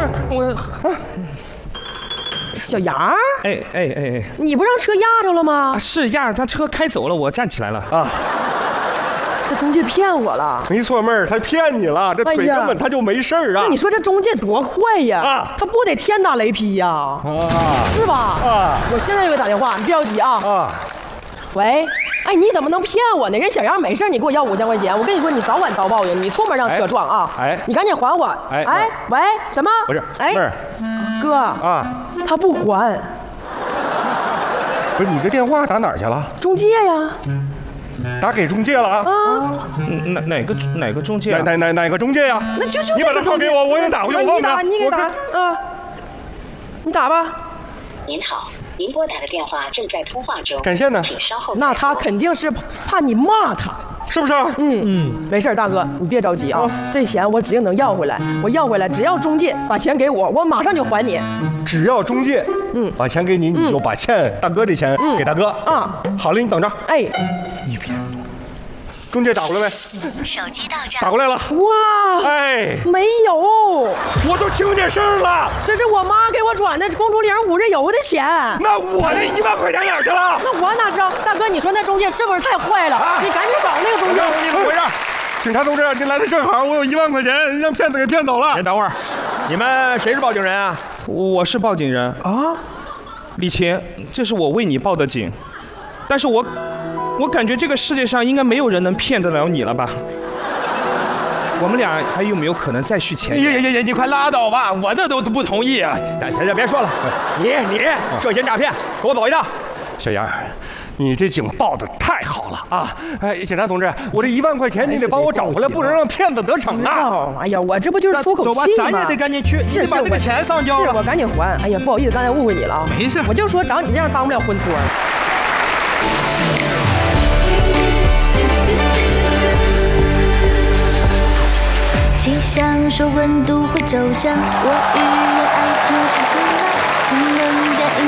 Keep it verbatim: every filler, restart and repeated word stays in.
我小杨， 哎哎哎哎， 你不让车压着了吗？ 啊，是压着他车开走了，我站起来了啊。 这中介骗我了。 没错，妹儿，他骗你了，这腿根本他就没事儿啊。 那你说这中介多坏呀？ 啊， 他不得天打雷劈呀？ 啊， 是吧？ 啊， 我现在就给他打电话，你别着急啊。 啊， 喂，哎，你怎么能骗我呢？人小杨没事，你给我要五千块钱，我跟你说，你早晚遭报应，你出门让车撞啊！ 哎， 你赶紧还我！ 哎哎，喂，什么？ 不是， 哎， 妹儿， 哥啊， 他不还， 不是你这电话打哪儿去了？ 中介呀。 打给中介了啊？ 啊， 哪哪个哪个中介哪啊？ 哪哪哪个中介呀？ 那就就你把他号给我，我给你打过去，我问他。 你打，你给打啊，你打吧。 您好，您拨打的电话正在通话中， 感谢呢。 请稍后。 那他肯定是怕你骂他， 是不是？ 嗯嗯，没事，大哥，你别着急啊，这钱我指定能要回来，我要回来，只要中介把钱给我，我马上就还你。 只要中介，嗯，把钱给你，你就把欠大哥这钱给大哥啊。 好了，你等着。 哎， 一边。 中介打过来没？ 手机到账。 打过来了。 哇， 哎， 没有， 我都听见声了。 这是我妈给我转的公主岭五日游的钱。 那我这一万块钱哪儿去了？ 那我哪知道？大哥，你说那中介是不是太坏了？啊、你赶紧找那个中介。 你怎么回事？警察同志，您来的正好，我有一万块钱让骗子给骗走了。 您等会儿，你们谁是报警人啊？ 我是报警人啊， 李琴，这是我为你报的警，但是我。我感觉这个世界上应该没有人能骗得了你了吧？我们俩还有没有可能再续前缘？ 你你你快拉倒吧，我这都不同意啊！行行，别说了，你你涉嫌诈骗，跟我走一趟。 小杨，你这警报的太好了啊！哎，警察同志，我这一万块钱你得帮我找回来，不能让骗子得逞啊！ 哎呀，我这不就是出口气吗？ 走吧，咱也得赶紧去，你得把这个钱上交了。 我赶紧还。哎呀，不好意思，刚才误会你了啊。 没事， 我就说找你这样当不了婚托。 气象说温度会骤降，我预言爱情是晴朗，晴朗的。